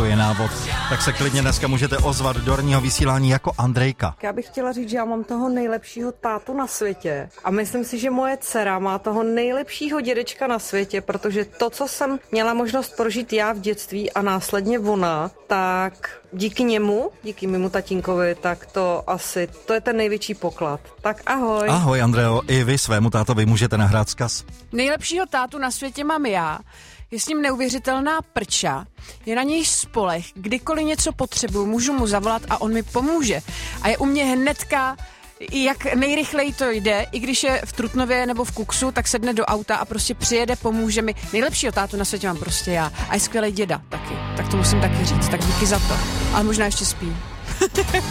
to je návod. Tak se klidně dneska můžete ozvat do ranního vysílání jako Andrejka. Já bych chtěla říct, že já mám toho nejlepšího tátu na světě a myslím si, že moje dcera má toho nejlepšího dědečka na světě, protože to, co jsem měla možnost prožít já v dětství a následně ona, tak díky němu, díky mému tatínkovi, tak to je ten největší poklad. Tak ahoj. Ahoj Andreo, i vy svému tátovi můžete nahrát vzkaz. Nejlepšího tátu na světě mám já. Je s ním neuvěřitelná prča, je na něj spoleh, kdykoliv něco potřebuju, můžu mu zavolat a on mi pomůže. A je u mě hnedka, jak nejrychleji to jde, i když je v Trutnově nebo v Kuksu, tak sedne do auta a prostě přijede, pomůže mi. Nejlepšího tátu na světě mám prostě já. A je skvělý děda taky, tak to musím taky říct, tak díky za to. Ale možná ještě spí.